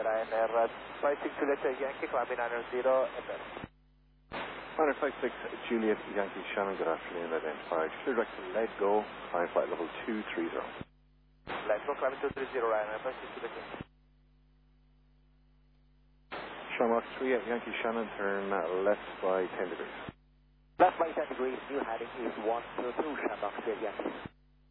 Ryanair 56 Juliet Yankee, climbing 900 FS. Runner 56 Juliet Yankee Shannon, good afternoon, identified. Should direct to let go, climb flight level 230. Let go, climbing 230, Ryanair 56 Juliet Yankee. Shamrock 3 at Yankee Shannon, turn left by 10 degrees. Left by 10 degrees, new heading is 122, Shamrock 3 at Yankee.